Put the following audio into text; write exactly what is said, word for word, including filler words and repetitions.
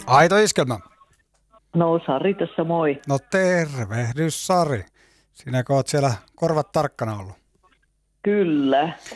Aito iskelmä. No Sari tässä moi. No tervehdys Sari. Sinäkö oot siellä korvat tarkkana ollut? Kyllä.